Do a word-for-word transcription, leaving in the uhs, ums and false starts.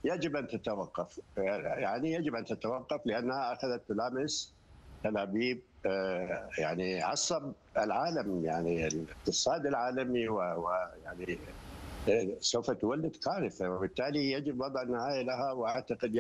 يجب أن تتوقف، يعني يجب أن تتوقف لأنها أخذت تلامس تل أبيب، يعني عصب العالم، يعني الاقتصاد العالمي، ويعني سوف تولد كارثة، وبالتالي يجب وضع نهاية لها. وأعتقد